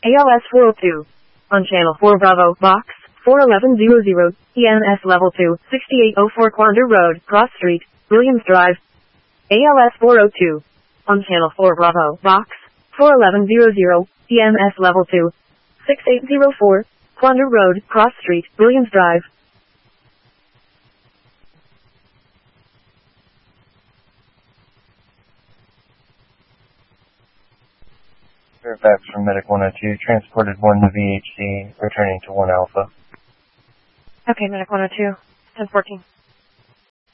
ALS 402. On channel 4 Bravo, box 41100, EMS level 2, 6804 Quander Road, Cross Street, Williams Drive. ALS 402. On channel 4 Bravo, box 41100, EMS level 2, 6804, Quander Road, Cross Street, Williams Drive. Fairfax from Medic 102, transported 1 to VHC, returning to 1 Alpha. Okay, Medic 102, 1014.